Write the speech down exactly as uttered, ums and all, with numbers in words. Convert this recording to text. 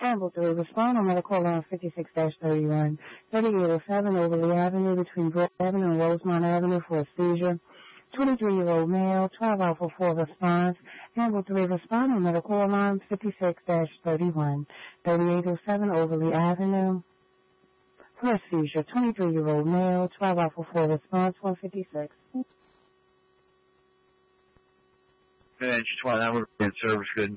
Amble three, respond on medical line fifty-six dash thirty-one, thirty-eight oh seven Overly Avenue between Brook Avenue and Rosemont Avenue for a seizure. twenty-three-year-old male, twelve Alpha four response. Amble three, respond on medical line fifty-six dash thirty-one, thirty-eight oh seven Overly Avenue for a seizure. twenty-three-year-old male, twelve Alpha four response, one fifty-six. Good, Twenty-nine, we're in service, good.